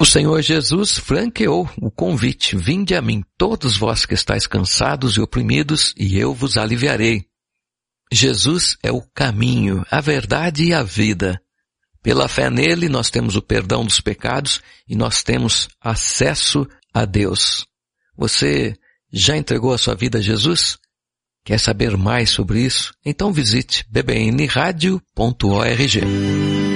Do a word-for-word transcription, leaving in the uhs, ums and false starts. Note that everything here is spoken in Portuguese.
O Senhor Jesus franqueou o convite: vinde a mim todos vós que estáis cansados e oprimidos, e eu vos aliviarei. Jesus é o caminho, a verdade e a vida. Pela fé nele, nós temos o perdão dos pecados e nós temos acesso a Deus. Você já entregou a sua vida a Jesus? Quer saber mais sobre isso? Então visite b b n radio ponto org.